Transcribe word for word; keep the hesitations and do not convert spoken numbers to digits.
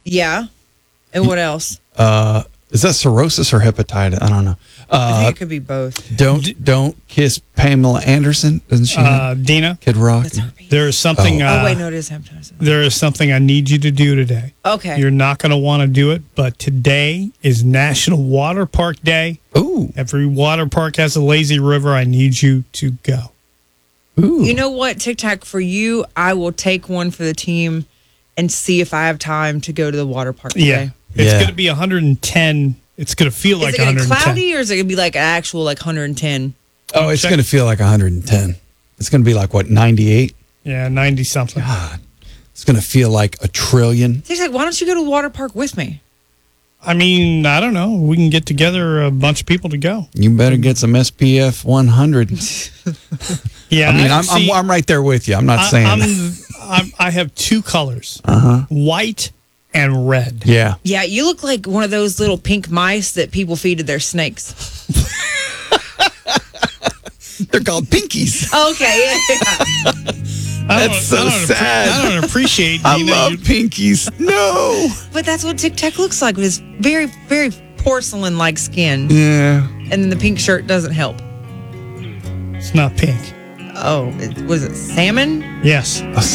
Yeah. And what else? Uh, is that cirrhosis or hepatitis? I don't know. I Uh, think it could be both. don't don't kiss Pamela Anderson. Doesn't she? Uh, have Dina, Kid Rock. That's herpes. there is something. Oh. Uh, oh, wait, no, it is hepatitis. There is something I need you to do today. Okay. You're not going to want to do it, but today is National Water Park Day. Ooh, Every water park has a lazy river. I need you to go. ooh. You know what, Tic Tac, for you, I will take one for the team and see if I have time to go to the water park today. Yeah. It's Yeah. going to be one hundred ten. It's going to feel Is like it going to be one hundred ten. cloudy or is it going to be like an actual like one hundred ten? oh, it's check- going to feel like one hundred ten. It's going to be like what ninety-eight. Yeah, ninety something. God, it's going to feel like a trillion. Tic Tac, why don't you go to the water park with me? I mean, I don't know. We can get together a bunch of people to go. You better get some S P F one hundred. Yeah, I mean, I'm, see, I'm I'm right there with you. I'm not I, saying. I'm, I'm, I have two colors, Uh-huh. white and red. Yeah. Yeah, you look like one of those little pink mice that people feed to their snakes. They're called pinkies. Okay. Yeah. I That's don't- so I don't appre- sad. I don't appreciate. I Dina, love you- pinkies. No. But that's what Tic Tac looks like with his very, very porcelain-like skin. Yeah. And then the pink shirt doesn't help. It's not pink. Oh, it, was it salmon? Yes. A